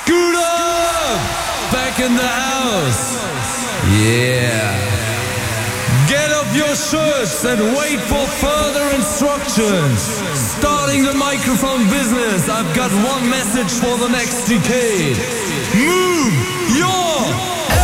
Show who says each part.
Speaker 1: Scooter! Back in the house. Yeah. Get up your shirts and wait for further instructions. Starting the microphone business, I've got one message for the next decade. Move your